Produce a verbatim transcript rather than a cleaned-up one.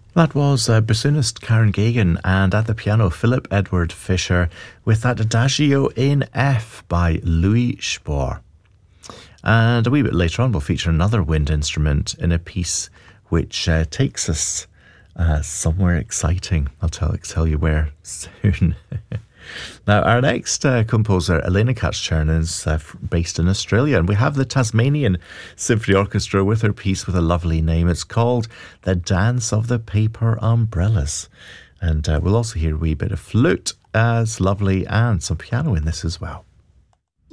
That was uh, bassoonist Karen Gagan, and at the piano Philip Edward Fisher with that Adagio in F by Louis Spohr. And a wee bit later on we'll feature another wind instrument in a piece which uh, takes us uh, somewhere exciting. I'll tell, tell you where soon. Now, our next uh, composer, Elena Katz-Chern, is uh, based in Australia, and we have the Tasmanian Symphony Orchestra with her piece with a lovely name. It's called The Dance of the Paper Umbrellas, and uh, we'll also hear a wee bit of flute, as lovely, and some piano in this as well.